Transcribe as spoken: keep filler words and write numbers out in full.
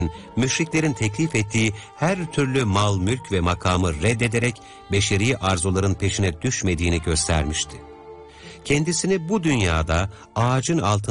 müşriklerin teklif ettiği her türlü mal, mülk ve makamı reddederek beşeri arzuların peşine düşmediğini göstermişti. Kendisini bu dünyada ağacın altında